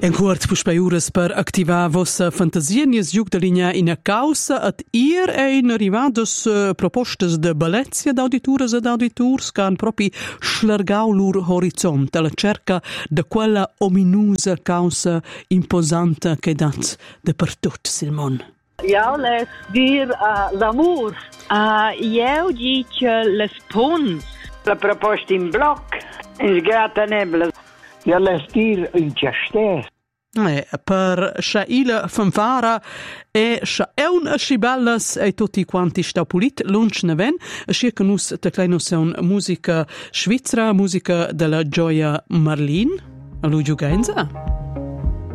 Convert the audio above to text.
En cuort puspaiuras per activar vossa fantasia nies giug de linea in a causa at ir ein arrivados propostas de bellezia d'audituras ed auditurs can propi schlargau lur horizont alla cerca de quella ominusa causa imposanta che dat de per tot Silmon. Ja, les dir l'amor. Io dice les puns. La proposta in bloc, in sgratanebla. Ja, les dir in ciastès. Per Shaila fanfara e Shaun Shibellas e tutti quanti sta pulit lunch neven scia che nus te kleino son musica svizzera, musica della Gioia Marlin. Allo Giugenza.